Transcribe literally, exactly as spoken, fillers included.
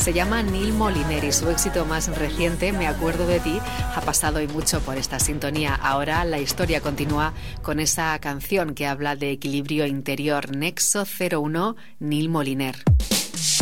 Se llama Neil Moliner y su éxito más reciente, Me acuerdo de ti, ha pasado y mucho por esta sintonía. Ahora la historia continúa con esa canción que habla de equilibrio interior. Nexo cero uno, Neil Moliner.